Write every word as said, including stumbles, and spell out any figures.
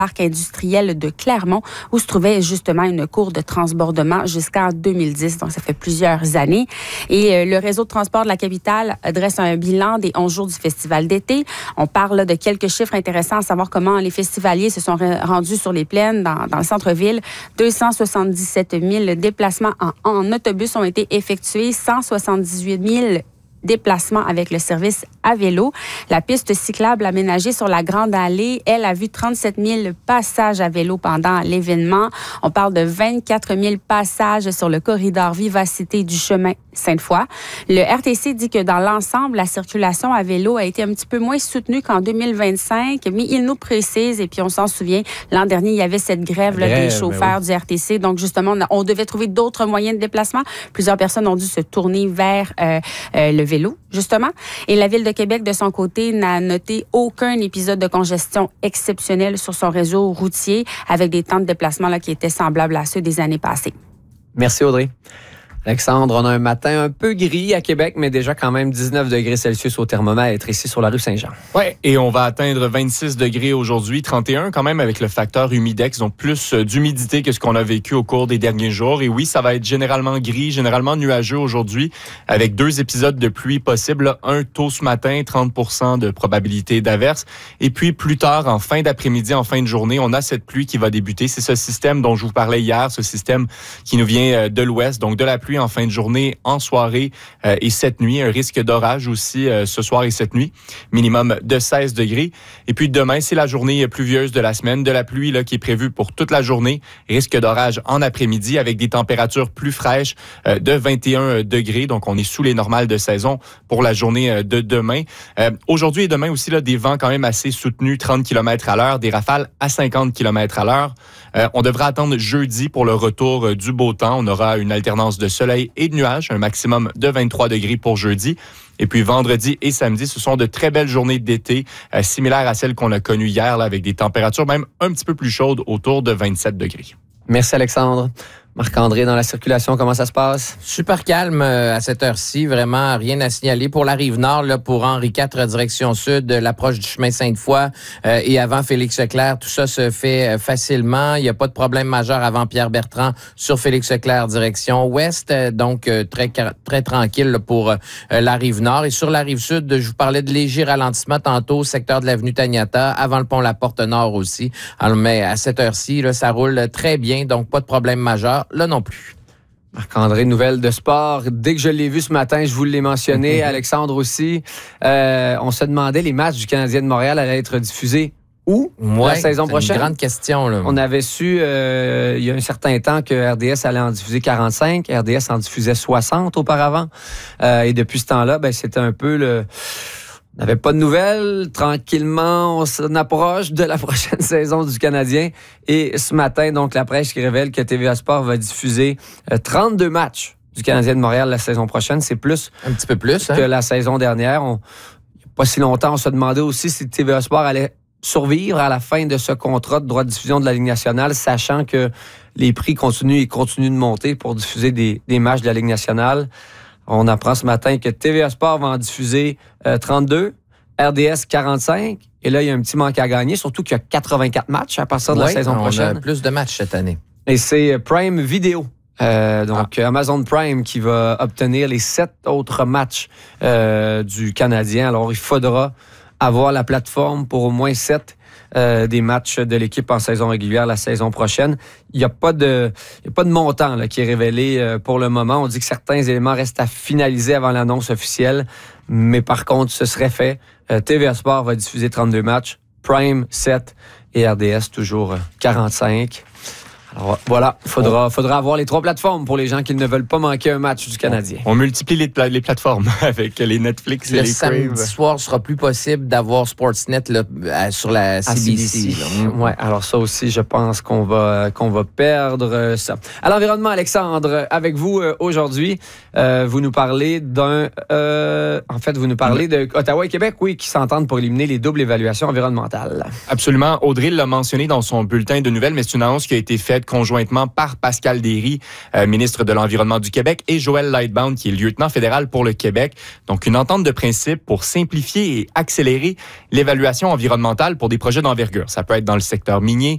parc industriel de Clermont, où se trouvait justement une cour de transbordement jusqu'en deux mille dix. Donc, ça fait plusieurs années. Et euh, le réseau de transport de la capitale dresse un bilan des onze jours du festival d'été. On parle là, de quelques chiffres intéressants, à savoir comment les festivaliers se sont rendus sur les plaines dans, dans le centre-ville. deux cent soixante-dix-sept mille déplacements en, en autobus ont été effectués, cent soixante-dix-huit mille déplacements avec le service à vélo. La piste cyclable aménagée sur la Grande Allée, elle a vu trente-sept mille passages à vélo pendant l'événement. On parle de vingt-quatre mille passages sur le corridor Vivacité du chemin Sainte-Foy. Le R T C dit que dans l'ensemble, la circulation à vélo a été un petit peu moins soutenue qu'en deux mille vingt-cinq, mais il nous précise, et puis on s'en souvient, l'an dernier, il y avait cette grève là, grève, des chauffeurs oui. du R T C. Donc justement, on, a, on devait trouver d'autres moyens de déplacement. Plusieurs personnes ont dû se tourner vers euh, euh, le vélo, justement. Et la Ville de Québec, de son côté, n'a noté aucun épisode de congestion exceptionnel sur son réseau routier, avec des temps de déplacement là, qui étaient semblables à ceux des années passées. Merci, Audrey. Alexandre, on a un matin un peu gris à Québec, mais déjà quand même dix-neuf degrés Celsius au thermomètre ici sur la rue Saint-Jean. Oui, et on va atteindre vingt-six degrés aujourd'hui, trente et un quand même avec le facteur humidex, donc plus d'humidité que ce qu'on a vécu au cours des derniers jours. Et oui, ça va être généralement gris, généralement nuageux aujourd'hui, avec deux épisodes de pluie possibles. Un tôt ce matin, trente pour cent de probabilité d'averse. Et puis plus tard, en fin d'après-midi, en fin de journée, on a cette pluie qui va débuter. C'est ce système dont je vous parlais hier, ce système qui nous vient de l'ouest, donc de la pluie en fin de journée, en soirée euh, et cette nuit. Un risque d'orage aussi euh, ce soir et cette nuit. Minimum de seize degrés. Et puis demain, c'est la journée pluvieuse de la semaine. De la pluie là, qui est prévue pour toute la journée. Risque d'orage en après-midi avec des températures plus fraîches euh, de vingt et un degrés. Donc, on est sous les normales de saison pour la journée euh, de demain. Euh, aujourd'hui et demain aussi, là, des vents quand même assez soutenus, trente kilomètres à l'heure, des rafales à cinquante kilomètres à l'heure. Euh, on devra attendre jeudi pour le retour euh, du beau temps. On aura une alternance de soleil et de nuages, un maximum de vingt-trois degrés pour jeudi. Et puis vendredi et samedi, ce sont de très belles journées d'été, euh, similaires à celles qu'on a connues hier, là, avec des températures même un petit peu plus chaudes, autour de vingt-sept degrés. Merci, Alexandre. Marc-André, dans la circulation, comment ça se passe? Super calme euh, à cette heure-ci, vraiment rien à signaler. Pour la Rive-Nord, là, pour Henri quatre, direction sud, l'approche du chemin Sainte-Foy euh, et avant Félix-Leclerc, tout ça se fait euh, facilement. Il n'y a pas de problème majeur avant Pierre-Bertrand sur Félix-Leclerc, direction ouest. Euh, donc, euh, très très tranquille là, pour euh, la Rive-Nord. Et sur la Rive-Sud, je vous parlais de léger ralentissement tantôt, secteur de l'avenue Taniata, avant le pont La Porte-Nord aussi. Alors, mais à cette heure-ci, là, ça roule très bien, donc pas de problème majeur. Là non plus. Marc-André, nouvelle de sport. Dès que je l'ai vu ce matin, je vous l'ai mentionné. Mm-hmm. Alexandre aussi. Euh, on se demandait, les matchs du Canadien de Montréal allaient être diffusés où ouais, la saison prochaine? C'est une grande question. Là. On avait su, euh, il y a un certain temps, que R D S allait en diffuser quarante-cinq. R D S en diffusait soixante auparavant. Euh, et depuis ce temps-là, ben, c'était un peu le... On n'avait pas de nouvelles. Tranquillement, on s'en approche de la prochaine saison du Canadien. Et ce matin, donc, la presse qui révèle que T V A Sport va diffuser euh, trente-deux matchs du Canadien de Montréal la saison prochaine. C'est plus un petit peu plus que hein? la saison dernière. On, il n'y a pas si longtemps, on se demandait aussi si T V A Sport allait survivre à la fin de ce contrat de droit de diffusion de la Ligue nationale, sachant que les prix continuent et continuent de monter pour diffuser des, des matchs de la Ligue nationale. On apprend ce matin que T V A Sport va en diffuser euh, trente-deux, R D S quarante-cinq. Et là, il y a un petit manque à gagner, surtout qu'il y a quatre-vingt-quatre matchs à partir de oui, la saison on prochaine. On a plus de matchs cette année. Et c'est Prime Video. Euh, donc, ah. Amazon Prime qui va obtenir les sept autres matchs euh, du Canadien. Alors, il faudra avoir la plateforme pour au moins sept euh, des matchs de l'équipe en saison régulière la saison prochaine. Il n'y a pas de, il y a pas de montant là, qui est révélé euh, pour le moment. On dit que certains éléments restent à finaliser avant l'annonce officielle, mais par contre, ce serait fait. Euh, T V A Sport va diffuser trente-deux matchs, Prime sept et R D S toujours euh, quarante-cinq. Alors voilà, il faudra, faudra avoir les trois plateformes pour les gens qui ne veulent pas manquer un match du Canadien. On, on multiplie les, pla- les plateformes avec les Netflix et le les Crave. Le samedi soir, sera plus possible d'avoir Sportsnet là, sur la C B C. Oui, alors ça aussi, je pense qu'on va, qu'on va perdre ça. À l'environnement, Alexandre, avec vous euh, aujourd'hui, euh, vous nous parlez d'un... Euh, en fait, vous nous parlez de Ottawa et Québec, oui, qui s'entendent pour éliminer les doubles évaluations environnementales. Absolument. Audrey l'a mentionné dans son bulletin de nouvelles, mais c'est une annonce qui a été faite conjointement par Pascal Derry, euh, ministre de l'Environnement du Québec, et Joël Lightbound, qui est lieutenant fédéral pour le Québec. Donc, une entente de principe pour simplifier et accélérer l'évaluation environnementale pour des projets d'envergure. Ça peut être dans le secteur minier,